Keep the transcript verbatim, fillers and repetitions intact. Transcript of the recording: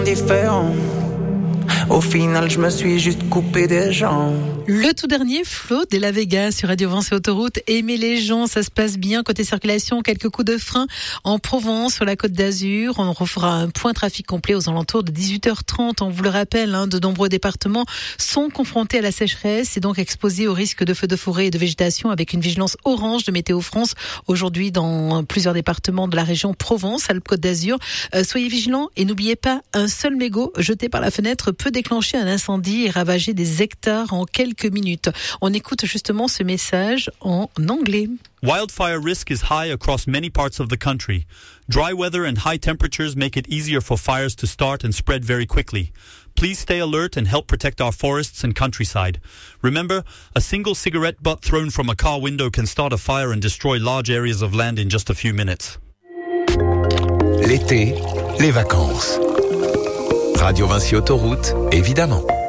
différent. Au final, je me suis juste coupé des jambes. Le tout dernier, Flo de la Vega sur Radio Vence et Autoroute. Aimez les gens, ça se passe bien. Côté circulation, quelques coups de frein en Provence, sur la Côte d'Azur. On refera un point trafic complet aux alentours de dix-huit heures trente. On vous le rappelle, hein, de nombreux départements sont confrontés à la sécheresse et donc exposés au risque de feux de forêt et de végétation avec une vigilance orange de Météo France. Aujourd'hui, dans plusieurs départements de la région Provence, Alpes-Côte d'Azur. Euh, soyez vigilants et n'oubliez pas, un seul mégot jeté par la fenêtre peut déclencher un incendie et ravager des hectares en quelques minutes. On écoute justement ce message en anglais. Wildfire risk is high across many parts of the country. Dry weather and high temperatures make it easier for fires to start and spread very quickly. Please stay alert and help protect our forests and countryside. Remember, a single cigarette butt thrown from a car window can start a fire and destroy large areas of land in just a few minutes. L'été, les vacances. Radio Vinci Autoroute, évidemment.